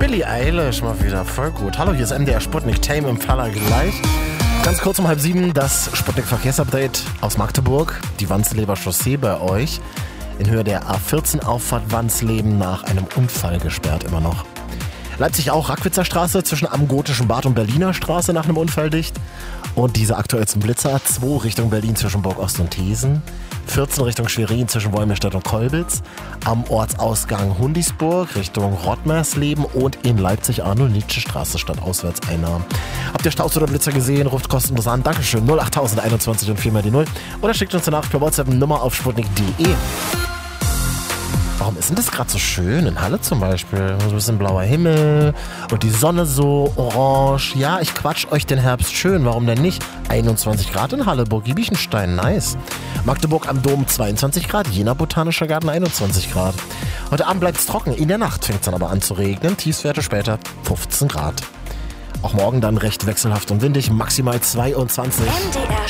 Billie Eilish mal wieder, voll gut. Hallo, hier ist MDR Sputnik, Tame Impala gleich. Ganz kurz um 6:30 das Sputnik Verkehrsupdate aus Magdeburg. Die Wandsleber Chaussee bei euch in Höhe der A14 Auffahrt Wandsleben nach einem Unfall gesperrt immer noch. Leipzig auch, Rackwitzer Straße zwischen Am Gotischen Bad und Berliner Straße nach einem Unfall dicht. Und diese aktuell zum Blitzer, 2 Richtung Berlin zwischen Burg Ost und Thesen, 14 Richtung Schwerin zwischen Wolmirstadt und Kolbitz, am Ortsausgang Hundisburg Richtung Rottmersleben und in Leipzig Arno-Nietzsche-Straße statt Auswärtseinnahmen. Habt ihr Staus oder Blitzer gesehen? Ruft kostenlos an. Dankeschön. 08021 und 4 mal die 0. Oder schickt uns eine Nachricht per WhatsApp Nummer auf sputnik.de. Warum ist denn das gerade so schön? In Halle zum Beispiel. So ein bisschen blauer Himmel und die Sonne so orange. Ja, ich quatsch euch den Herbst schön. Warum denn nicht? 21 Grad in Halle, Burg Giebichenstein. Nice. Magdeburg am Dom 22 Grad. Jena Botanischer Garten 21 Grad. Heute Abend bleibt es trocken. In der Nacht fängt es dann aber an zu regnen. Tiefstwerte später 15 Grad. Auch morgen dann recht wechselhaft und windig. Maximal 22. MDR